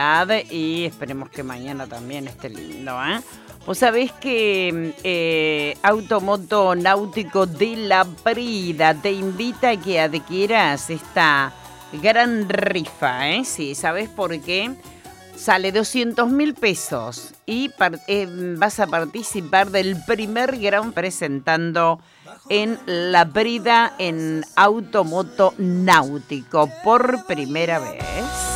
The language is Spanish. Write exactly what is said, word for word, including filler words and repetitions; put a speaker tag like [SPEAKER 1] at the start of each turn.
[SPEAKER 1] verdad, y esperemos que mañana también esté lindo, ¿eh? Vos sabés que eh, Automoto Náutico de La Prida te invita a que adquieras esta gran rifa, ¿eh? Sí, ¿sabés por qué? Sale doscientos mil pesos y par- eh, vas a participar del primer gran presentando en La Prida en Automoto Náutico por primera vez.